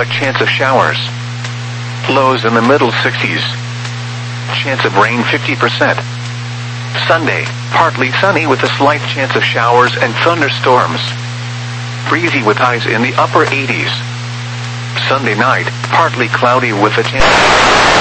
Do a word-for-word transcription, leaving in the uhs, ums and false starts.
a chance of showers. Lows in the middle sixties. Chance of rain fifty percent. Sunday, partly sunny with a slight chance of showers and thunderstorms. Breezy with highs in the upper eighties. Sunday night, partly cloudy with a chance